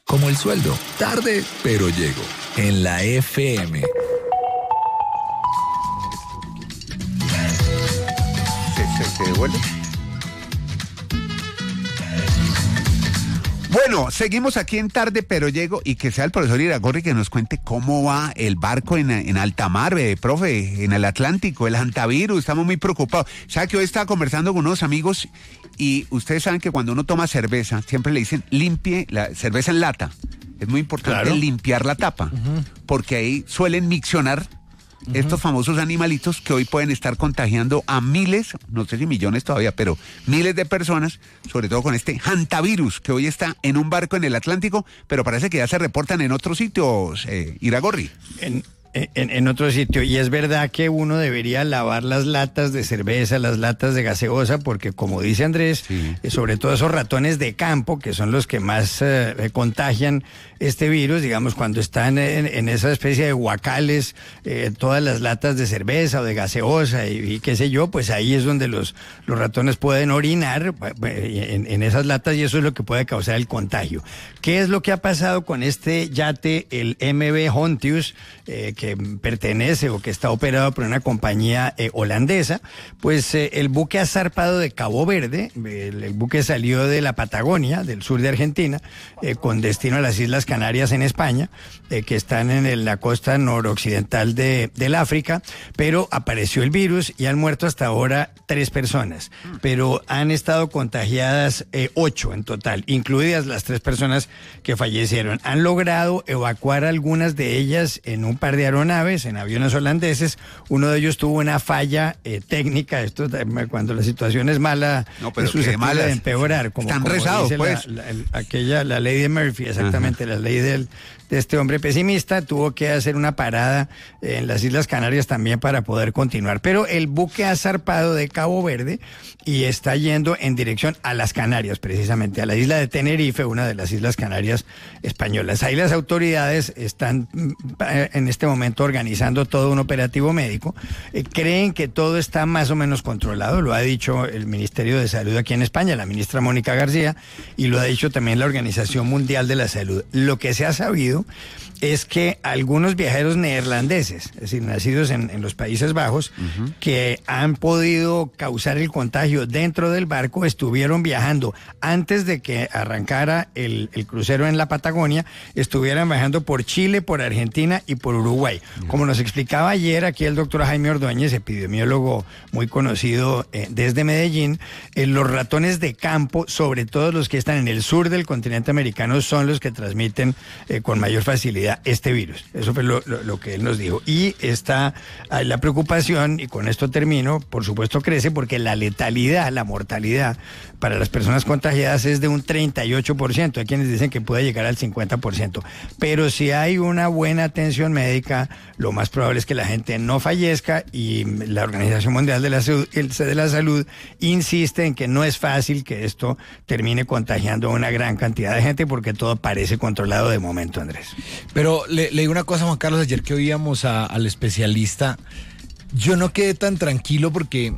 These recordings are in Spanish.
Como el sueldo, tarde, pero llego. En la FM. ¿Se devuelve? Bueno, seguimos aquí en Tarde, pero llego, y que sea el profesor Iragorri que nos cuente cómo va el barco en alta mar, profe, en el Atlántico, el hantavirus. Estamos muy preocupados. ¿Sabe que hoy estaba conversando con unos amigos y ustedes saben que cuando uno toma cerveza, siempre le dicen limpie la cerveza en lata? Es muy importante limpiar la tapa, porque ahí suelen miccionar estos famosos animalitos que hoy pueden estar contagiando a miles, no sé si millones todavía, pero miles de personas, sobre todo con este hantavirus que hoy está en un barco en el Atlántico, pero parece que ya se reportan en otros sitios, Iragorri. En otro sitio, y es verdad que uno debería lavar las latas de cerveza, las latas de gaseosa, porque como dice Andrés, sobre todo esos ratones de campo, que son los que más contagian este virus, digamos, cuando están en esa especie de guacales, todas las latas de cerveza o de gaseosa y qué sé yo, pues ahí es donde los ratones pueden orinar en esas latas, y eso es lo que puede causar el contagio. ¿Qué es lo que ha pasado con este yate, el MV Hontius, que pertenece o que está operado por una compañía holandesa? Pues el buque ha zarpado de Cabo Verde, el buque salió de la Patagonia, del sur de Argentina, con destino a las Islas Canarias en España, que están en la costa noroccidental del África, pero apareció el virus y han muerto hasta ahora 3 personas, pero han estado contagiadas 8 en total, incluidas las 3 personas que fallecieron. Han logrado evacuar algunas de ellas en un par de aeronaves, en aviones holandeses. Uno de ellos tuvo una falla técnica. Esto, cuando la situación es mala, es susceptible de empeorar. Están rezados, pues. La ley de Murphy, exactamente, la ley de este hombre pesimista. Tuvo que hacer una parada en las Islas Canarias también para poder continuar. Pero el buque ha zarpado de Cabo Verde y está yendo en dirección a las Canarias, precisamente, a la isla de Tenerife, una de las Islas Canarias españolas. Ahí las autoridades están en este momento organizando todo un operativo médico. Creen que todo está más o menos controlado, lo ha dicho el Ministerio de Salud aquí en España, la ministra Mónica García, y lo ha dicho también la Organización Mundial de la Salud. Lo que se ha sabido es que algunos viajeros neerlandeses, es decir, nacidos en los Países Bajos, que han podido causar el contagio dentro del barco, estuvieron viajando antes de que arrancara el crucero en la Patagonia, estuvieran viajando por Chile, por Argentina y por Uruguay. Como nos explicaba ayer aquí el doctor Jaime Ordóñez, epidemiólogo muy conocido desde Medellín, los ratones de campo, sobre todo los que están en el sur del continente americano, son los que transmiten con mayor facilidad este virus. Eso fue lo que él nos dijo. Y está la preocupación, y con esto termino, por supuesto crece porque la letalidad, la mortalidad para las personas contagiadas es de un 38%. Hay quienes dicen que puede llegar al 50%. Pero si hay una buena atención médica, lo más probable es que la gente no fallezca, y la Organización Mundial de la Salud insiste en que no es fácil que esto termine contagiando a una gran cantidad de gente, porque todo parece controlado de momento, Andrés. Pero le digo una cosa, Juan Carlos, ayer que oíamos al especialista, yo no quedé tan tranquilo porque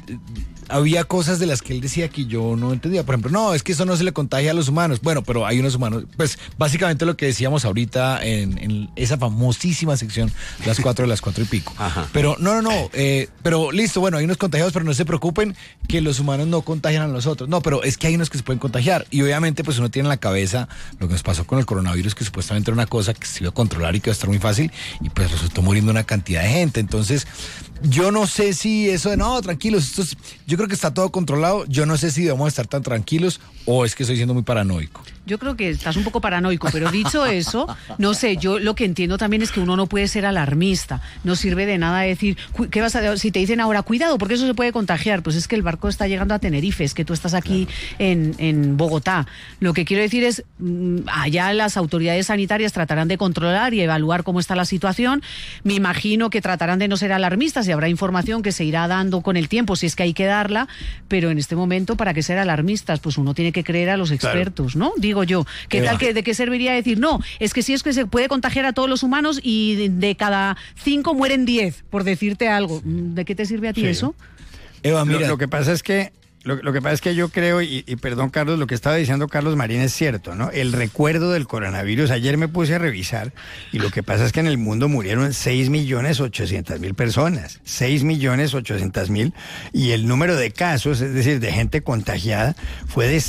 había cosas de las que él decía que yo no entendía. Por ejemplo, no, es que eso no se le contagia a los humanos. Bueno, pero hay unos humanos, pues básicamente lo que decíamos ahorita en esa famosísima sección, las 4 y pico. Ajá. Pero no, pero listo, bueno, hay unos contagiados, pero no se preocupen que los humanos no contagian a los otros. No, pero es que hay unos que se pueden contagiar. Y obviamente pues uno tiene en la cabeza lo que nos pasó con el coronavirus, que supuestamente era una cosa que se iba a controlar y que iba a estar muy fácil, y pues resultó muriendo una cantidad de gente. Entonces, yo no sé si eso de no, tranquilos, yo creo que está todo controlado. Yo no sé si debemos estar tan tranquilos o es que estoy siendo muy paranoico. Yo creo que estás un poco paranoico, pero dicho eso, no sé, yo lo que entiendo también es que uno no puede ser alarmista. No sirve de nada decir, ¿qué vas a, si te dicen ahora, cuidado, porque eso se puede contagiar? Pues es que el barco está llegando a Tenerife, es que tú estás aquí en Bogotá. Lo que quiero decir es, allá las autoridades sanitarias tratarán de controlar y evaluar cómo está la situación. Me imagino que tratarán de no ser alarmistas y habrá información que se irá dando con el tiempo, si es que hay que darla, pero en este momento, ¿para qué ser alarmistas? Pues uno tiene que creer a los expertos, ¿no? Digo yo, ¿qué tal de qué serviría decir, no, es que sí, es que se puede contagiar a todos los humanos y de cada 5 mueren 10, por decirte algo? ¿De qué te sirve a ti eso? Eva, mira, lo que pasa es que Lo que pasa es que yo creo, y perdón Carlos, lo que estaba diciendo Carlos Marín es cierto, ¿no? El recuerdo del coronavirus, ayer me puse a revisar, y lo que pasa es que en el mundo murieron 6.800.000 personas, 6.800.000, y el número de casos, es decir, de gente contagiada, fue de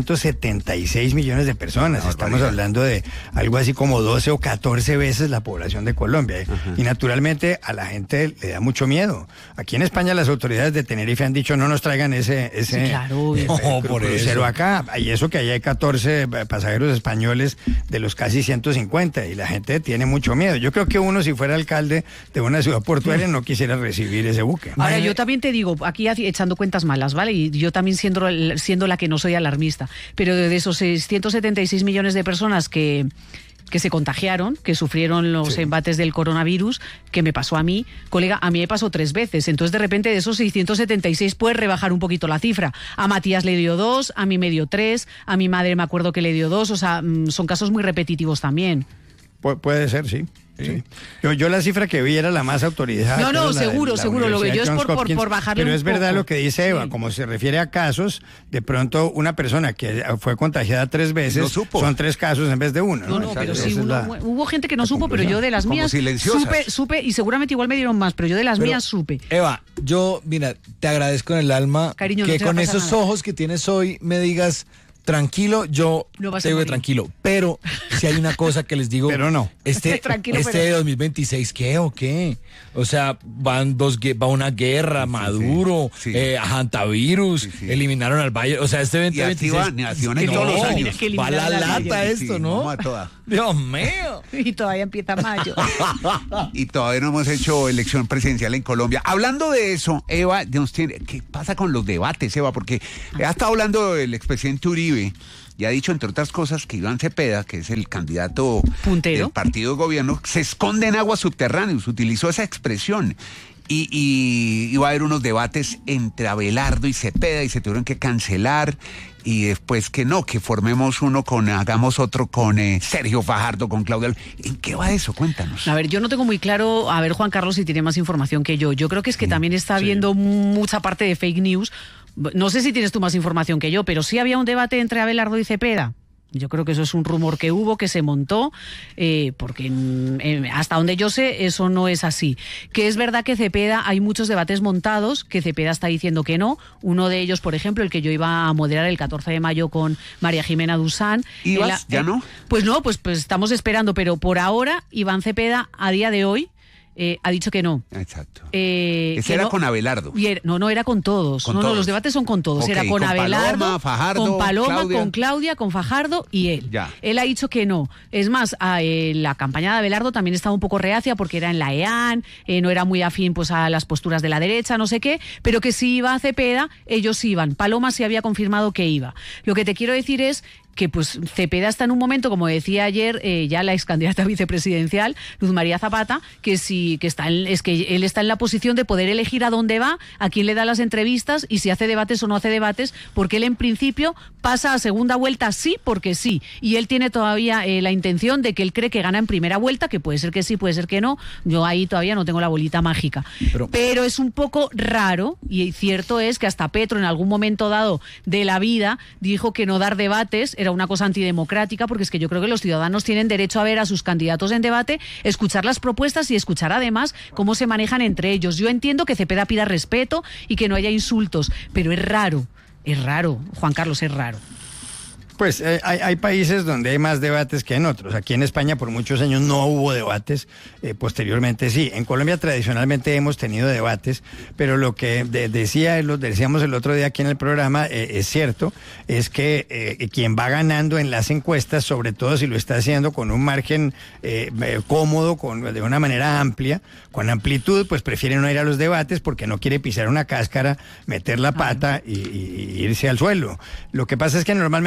676 millones de personas. Estamos hablando de algo así como 12 o 14 veces la población de Colombia. Y naturalmente a la gente le da mucho miedo. Aquí en España las autoridades de Tenerife han dicho no nos traigan ese claro, por crucero eso. acá. Y eso que allá hay 14 pasajeros españoles de los casi 150 y la gente tiene mucho miedo. Yo creo que uno, si fuera alcalde de una ciudad portuaria, no quisiera recibir ese buque. Ahora, yo también te digo, aquí echando cuentas malas, ¿vale? Y yo también siendo la que no soy alarmista, pero de esos 676 millones de personas que se contagiaron, que sufrieron los embates del coronavirus, que me pasó a mí, colega, a mí me pasó 3 veces. Entonces, de repente, de esos 676 puedes rebajar un poquito la cifra. A Matías le dio 2, a mí me dio 3, a mi madre me acuerdo que le dio 2, o sea, son casos muy repetitivos también. Puede ser, sí. Sí. Yo la cifra que vi era la más autorizada. No, seguro. Lo que yo es por bajarle Pero un es verdad poco. lo que dice Eva, Sí. como se refiere a casos, de pronto una persona que fue contagiada 3 veces, No supo. son 3 casos en vez de 1. No, pero Esa sí, es hubo gente que no supo, pero yo de las Como mías silenciosas. supe, y seguramente igual me dieron más, pero yo de las Pero, mías supe. Eva, yo, mira, te agradezco en el alma Cariño, no que te va a con pasar esos nada. ojos que tienes hoy me digas tranquilo, yo No vas te a digo morir. tranquilo. Pero si hay una cosa que les digo, Pero no. Tranquilo, este pero- de 2026, ¿qué o qué? O sea, va una guerra, Maduro, sí. Hantavirus, Sí, sí. eliminaron al Bayern, o sea, este Y así 2026. van que todos los no, años. Que va la eliminaron al lata Bayern. esto, Sí, ¿no? vamos a toda. Dios mío. Y todavía empieza mayo. Y todavía no hemos hecho elección presidencial en Colombia. Hablando de eso, Eva, ¿qué pasa con los debates, Eva? Porque ha estado hablando el expresidente Uribe y ha dicho, entre otras cosas, que Iván Cepeda, que es el candidato Puntero. del partido de gobierno, se esconde en aguas subterráneas. Utilizó esa expresión. Y iba a haber unos debates entre Abelardo y Cepeda y se tuvieron que cancelar. Y después que no, que formemos hagamos otro con Sergio Fajardo, con Claudia. ¿En qué va eso? Cuéntanos. A ver, yo no tengo muy claro, a ver Juan Carlos si tiene más información que yo. Yo creo que es que también está habiendo mucha parte de fake news. No sé si tienes tú más información que yo, pero sí había un debate entre Abelardo y Cepeda. Yo creo que eso es un rumor que hubo, que se montó, porque hasta donde yo sé eso no es así. Que es verdad que Cepeda, hay muchos debates montados, que Cepeda está diciendo que no. Uno de ellos, por ejemplo, el que yo iba a moderar el 14 de mayo con María Jimena Duzán. ¿Ibas? ¿Ya no? Pues no, pues estamos esperando, pero por ahora Iván Cepeda, a día de hoy, ha dicho que no. Exacto. Ese Ese era con Abelardo. No, era con todos. Con No, todos. los debates son con todos. Ok, Era con con Abelardo, Paloma, Fajardo, con Paloma, Claudia. con Claudia, con Fajardo y él. Ya. Él ha dicho que no. Es más, la campaña de Abelardo también estaba un poco reacia porque era en la EAN, no era muy afín pues a las posturas de la derecha, no sé qué, pero que si iba a Cepeda, ellos iban. Paloma sí había confirmado que iba. Lo que te quiero decir es que pues Cepeda está en un momento, como decía ayer ya la ex candidata vicepresidencial, Luz María Zapata, que él está en la posición de poder elegir a dónde va, a quién le da las entrevistas y si hace debates o no hace debates, porque él en principio pasa a segunda vuelta sí porque sí, y él tiene todavía la intención de que él cree que gana en primera vuelta, que puede ser que sí, puede ser que no, yo ahí todavía no tengo la bolita mágica, pero es un poco raro, y cierto es que hasta Petro en algún momento dado de la vida dijo que no dar debates era una cosa antidemocrática, porque es que yo creo que los ciudadanos tienen derecho a ver a sus candidatos en debate, escuchar las propuestas y escuchar además cómo se manejan entre ellos. Yo entiendo que Cepeda pida respeto y que no haya insultos, pero es raro, Juan Carlos, es raro. Pues hay países donde hay más debates que en otros. Aquí en España por muchos años no hubo debates, posteriormente sí. En Colombia tradicionalmente hemos tenido debates, pero lo que decíamos el otro día aquí en el programa, es cierto, es que quien va ganando en las encuestas, sobre todo si lo está haciendo con un margen cómodo, de una manera amplia, con amplitud, pues prefiere no ir a los debates porque no quiere pisar una cáscara, meter la pata y irse al suelo. Lo que pasa es que normalmente los debates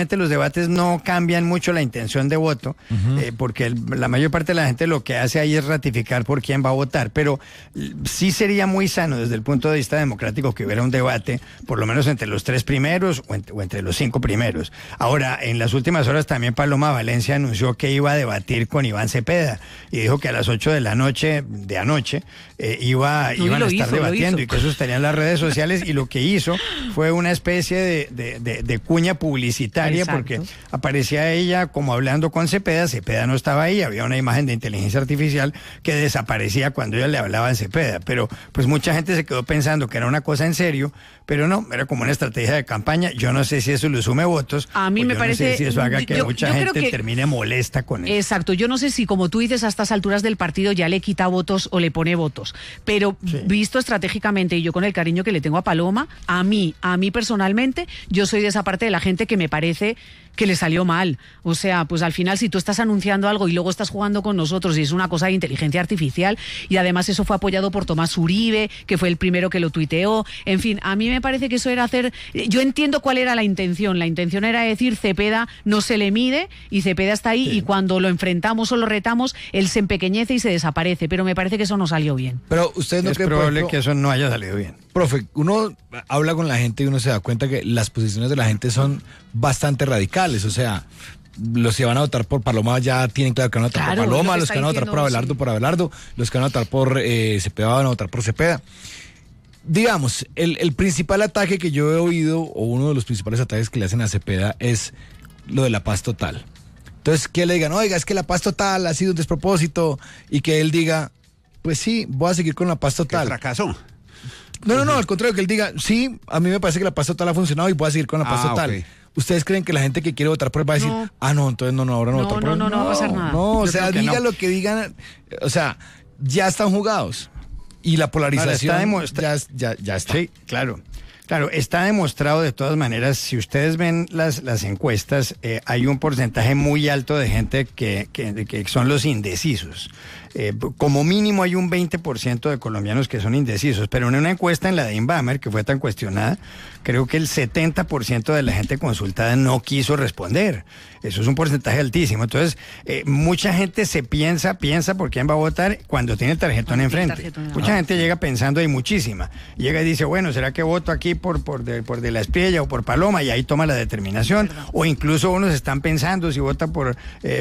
debates no cambian mucho la intención de voto, porque la mayor parte de la gente lo que hace ahí es ratificar por quién va a votar, pero sí sería muy sano desde el punto de vista democrático que hubiera un debate, por lo menos entre los 3 primeros o entre los 5 primeros. Ahora, en las últimas horas también Paloma Valencia anunció que iba a debatir con Iván Cepeda y dijo que a las 8 de la noche de anoche iban a estar debatiendo y que eso estaría en las redes sociales, y lo que hizo fue una especie de cuña publicitaria. Exacto. Porque aparecía ella como hablando con Cepeda no estaba ahí, había una imagen de inteligencia artificial que desaparecía cuando ella le hablaba a Cepeda, pero pues mucha gente se quedó pensando que era una cosa en serio, pero no, era como una estrategia de campaña. Yo no sé si eso le sume votos. A mí me parece... No sé si eso haga que mucha gente termine molesta con eso. Exacto, yo no sé si, como tú dices, a estas alturas del partido ya le quita votos o le pone votos, pero visto estratégicamente, y yo con el cariño que le tengo a Paloma, a mí personalmente, yo soy de esa parte de la gente que me parece que le salió mal. O sea, pues al final, si tú estás anunciando algo y luego estás jugando con nosotros y es una cosa de inteligencia artificial, y además eso fue apoyado por Tomás Uribe, que fue el primero que lo tuiteó, en fin, a mí me parece que eso era hacer... Yo entiendo cuál era la intención era decir, Cepeda no se le mide y Cepeda está ahí, y cuando lo enfrentamos o lo retamos, él se empequeñece y se desaparece, pero me parece que eso no salió bien. Pero ustedes no creen... Es probable que eso no haya salido bien. Profe, uno habla con la gente y uno se da cuenta que las posiciones de la gente son bastante radicales, o sea, los que van a votar por Paloma ya tienen claro que van a votar por Paloma, los que van a votar por Abelardo, por Abelardo, los que van a votar por Cepeda van a votar por Cepeda. Digamos, el principal ataque que yo he oído, o uno de los principales ataques que le hacen a Cepeda, es lo de la paz total. Entonces, que le digan, oiga, es que la paz total ha sido un despropósito, y que él diga, pues sí, voy a seguir con la paz total. ¿Qué fracaso? No, al contrario, que él diga, sí, a mí me parece que la paz total ha funcionado y voy a seguir con la paz total. Okay. ¿Ustedes creen que la gente que quiere votar por él va a decir, no, entonces ahora no votar por él? No va a pasar nada. No, o sea, diga lo que digan, o sea, ya están jugados. Y la polarización ya está. Sí, claro. Claro, está demostrado de todas maneras. Si ustedes ven las encuestas, hay un porcentaje muy alto de gente que son los indecisos. Como mínimo hay un 20% de colombianos que son indecisos, pero en una encuesta en la de Inbamer, que fue tan cuestionada, creo que el 70% de la gente consultada no quiso responder. Eso es un porcentaje altísimo. Entonces, mucha gente se piensa por quién va a votar cuando tiene el tarjetón enfrente. Mucha gente llega pensando, hay muchísima. Llega y dice, bueno, ¿será que voto aquí por De la Espriella o por Paloma? Y ahí toma la determinación. O incluso unos están pensando si vota por,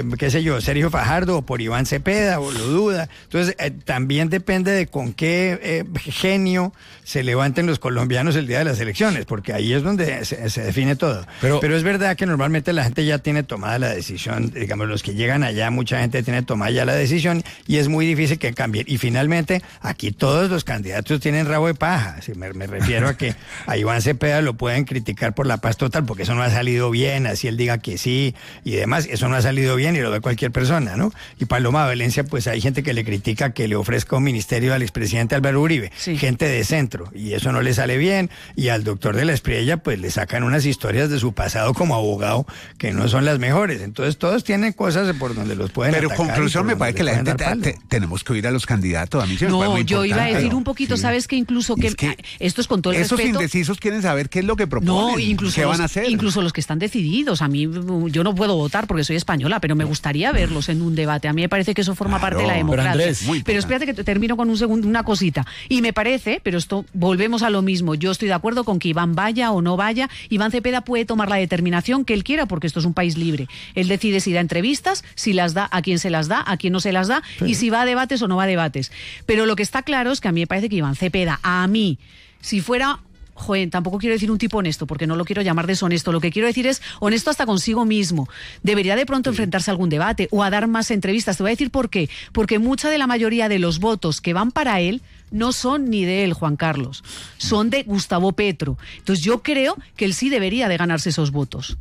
Sergio Fajardo o por Iván Cepeda, o lo duda. Entonces, también depende de con qué genio se levanten los colombianos el día de las elecciones, porque ahí es donde se define todo. Pero es verdad que normalmente la gente ya tiene tomada la decisión, digamos, los que llegan allá, mucha gente tiene tomada ya la decisión, y es muy difícil que cambien. Y finalmente, aquí todos los candidatos tienen rabo de paja. Si me refiero a que a Iván Cepeda lo pueden criticar por la paz total, porque eso no ha salido bien, así él diga que sí y demás, eso no ha salido bien y lo ve cualquier persona, ¿no? Y Paloma Valencia, pues hay gente que le critica que le ofrezca un ministerio al expresidente Álvaro Uribe, gente de centro, y eso no le sale bien, y al doctor de la Espriella, pues le sacan unas historias de su pasado como abogado que no son las mejores. Entonces todos tienen cosas por donde los pueden atacar. Pero conclusión, me parece que la gente tenemos que oír a los candidatos. A mí yo iba a decir un poquito, ¿sabes qué? Incluso que esto es con todo el esos respeto. Esos indecisos quieren saber qué es lo que proponen, qué van a hacer. Incluso los que están decididos. A mí, yo no puedo votar porque soy española, pero me gustaría verlos en un debate. A mí me parece que eso forma parte de la democracia. Pero espérate que termino con una cosita. Y me parece, pero esto volvemos a lo mismo. Yo estoy de acuerdo con que Iván vaya o no vaya. Iván Cepeda puede tomar la determinación que él quiera, porque esto es un país libre. Él decide si da entrevistas, si las da, a quién se las da, a quién no se las da, y si va a debates o no va a debates. Pero lo que está claro es que a mí me parece que Iván Cepeda, a mí, si fuera... tampoco quiero decir un tipo honesto, porque no lo quiero llamar deshonesto. Lo que quiero decir es honesto hasta consigo mismo. Debería de pronto enfrentarse a algún debate o a dar más entrevistas. Te voy a decir por qué. Porque mucha de la mayoría de los votos que van para él no son ni de él, Juan Carlos. Son de Gustavo Petro. Entonces yo creo que él sí debería de ganarse esos votos.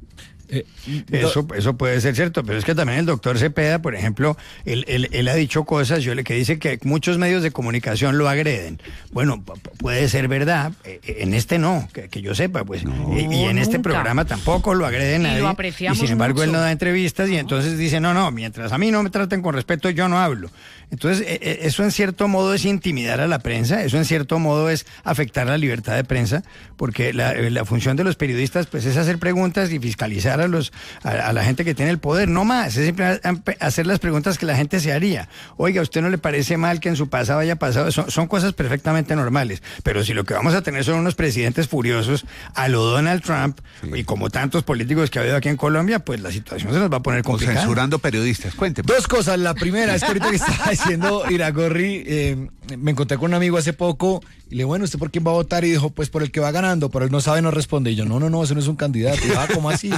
Eso puede ser cierto, pero es que también el doctor Cepeda, por ejemplo, él ha dicho cosas, que dice que muchos medios de comunicación lo agreden. Bueno, puede ser verdad, en este no, que yo sepa, pues. Y en este programa tampoco lo agreden a nadie. Y sin embargo mucho. Él no da entrevistas y entonces dice, no, mientras a mí no me traten con respeto, yo no hablo. Entonces, eso en cierto modo es intimidar a la prensa, eso en cierto modo es afectar la libertad de prensa, porque la función de los periodistas, pues, es hacer preguntas y fiscalizar a la gente que tiene el poder, no más, es simplemente hacer las preguntas que la gente se haría. Oiga, ¿a usted no le parece mal que en su pasado haya pasado? Son cosas perfectamente normales, pero si lo que vamos a tener son unos presidentes furiosos a lo Donald Trump, y como tantos políticos que ha habido aquí en Colombia, pues la situación se nos va a poner complicada. O censurando periodistas, cuénteme. Dos cosas, la primera es que ahorita que estaba diciendo Iragorri, me encontré con un amigo hace poco y le dije, bueno, ¿usted por quién va a votar? Y dijo, pues por el que va ganando, pero él no sabe, no responde. Y yo, no, ese no es un candidato. Y ¿cómo así?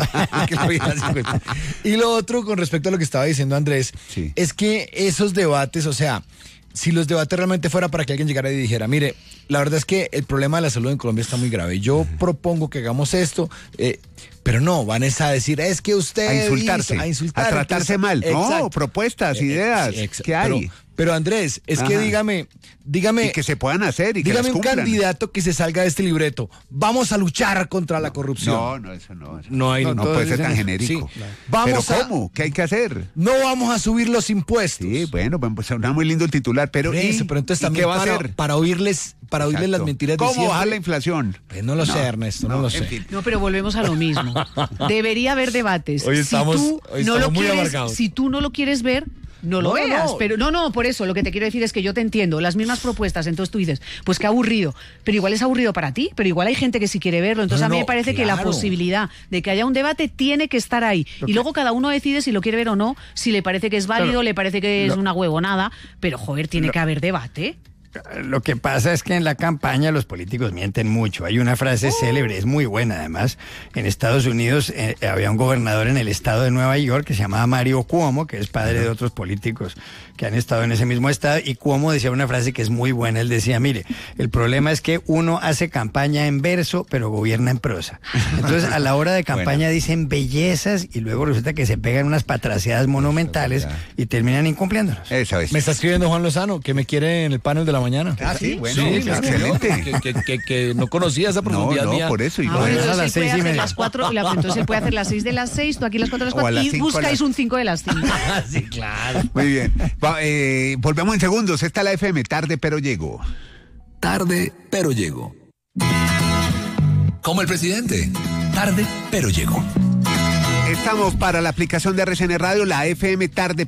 Y lo otro, con respecto a lo que estaba diciendo Andrés, es que esos debates, o sea, si los debates realmente fuera para que alguien llegara y dijera, mire, la verdad es que el problema de la salud en Colombia está muy grave. Yo propongo que hagamos esto, pero no, van a decir, es que usted a insultarse, a tratarse mal. No, propuestas, ideas, ¿qué hay? Pero Andrés, es que dígame. Y que se puedan hacer y que dígame las un cumplan. Candidato que se salga de este libreto. Vamos a luchar contra la corrupción. No, eso no. No puede ser tan genérico. Sí, claro. ¿Pero cómo? ¿Qué hay que hacer? No vamos a subir los impuestos. Sí, bueno, pues suena muy lindo el titular, pero pero entonces también ¿qué va a hacer? Para oírles las mentiras de ¿Cómo siempre? bajar la inflación? Pues no lo sé, Ernesto, no lo sé. En fin. No, pero volvemos a lo mismo. Debería haber debates. Hoy estamos muy amargados. Si tú no lo quieres ver, no lo veas. Pero por eso lo que te quiero decir es que yo te entiendo. Las mismas propuestas, entonces tú dices, pues qué aburrido. Pero igual es aburrido para ti, pero igual hay gente que sí quiere verlo. Entonces a mí me parece que la posibilidad de que haya un debate tiene que estar ahí. Y luego cada uno decide si lo quiere ver o no, si le parece que es válido, le parece que es una huevonada. Pero joder, tiene que haber debate. Lo que pasa es que en la campaña los políticos mienten mucho. Hay una frase célebre, es muy buena además. En Estados Unidos había un gobernador en el estado de Nueva York que se llamaba Mario Cuomo, que es padre de otros políticos que han estado en ese mismo estado, y Cuomo decía una frase que es muy buena. Él decía, mire, el problema es que uno hace campaña en verso, pero gobierna en prosa. Entonces, a la hora de campaña dicen bellezas y luego resulta que se pegan unas patraciadas monumentales y terminan incumpliéndolos. Eso es. Me está escribiendo Juan Lozano, que me quiere en el panel de la mañana. Ah, sí, bueno, sí, excelente. Que no conocía esa profundidad mía. Por eso. Entonces a las 6:30. las 4, entonces él puede hacer las 6 de las 6, tú aquí las 4 de las 4 y buscáis un 5 de las 5. Sí, claro. Muy bien. Volvemos en segundos. Esta es la FM, tarde pero llego. Tarde pero llego. Como el presidente. Tarde pero llego. Estamos para la aplicación de RCN Radio, la FM tarde